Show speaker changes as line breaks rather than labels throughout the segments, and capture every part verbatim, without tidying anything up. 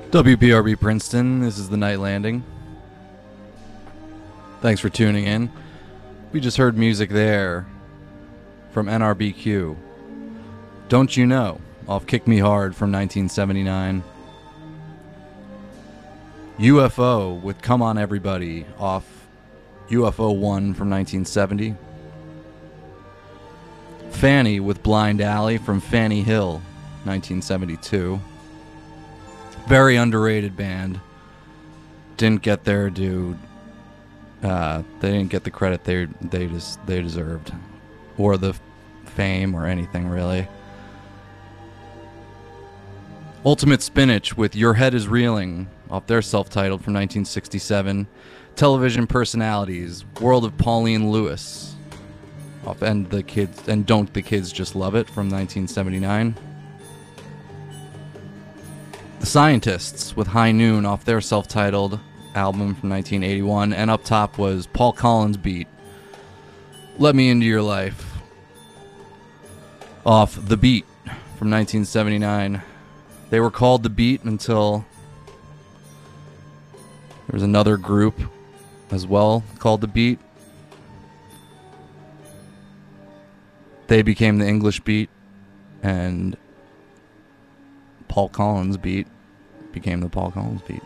W P R B Princeton, this is the Night Landing. Thanks for tuning in. We just heard music there from N R B Q. Don't You Know, off Kick Me Hard from nineteen seventy-nine. U F O with Come On Everybody off U F O one from nineteen seventy. Fanny with Blind Alley from Fanny Hill, nineteen seventy-two. Very underrated band. Didn't get their due. Uh, they didn't get the credit they they just they deserved, or the fame, or anything really. Ultimate Spinach with Your Head Is Reeling off their self-titled from nineteen sixty-seven. Television Personalities, World of Pauline Lewis off and the kids and Don't the Kids Just Love It from nineteen seventy-nine. The Scientists with High Noon off their self-titled album from nineteen eighty-one, and up top was Paul Collins' Beat, Let Me Into Your Life off The Beat from nineteen seventy-nine. They were called The Beat until there was another group as well called The Beat. They became the English Beat, and Paul Collins' Beat became the Paul Collins Beat.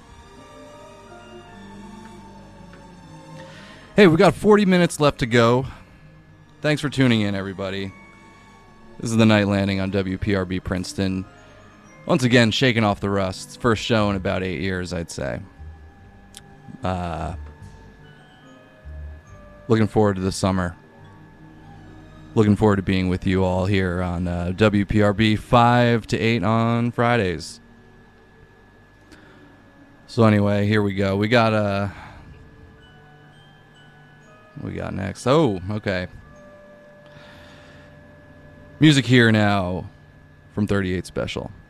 Hey, we got forty minutes left to go. Thanks for tuning in, everybody. This is the Night Landing on W P R B Princeton. Once again, shaking off the rust. First show in about eight years, I'd say. Uh, looking forward to the summer. Looking forward to being with you all here on uh, W P R B five to eight on Fridays. So anyway, here we go. We got uh what we got next? Oh, okay. Music here now from thirty-eight Special.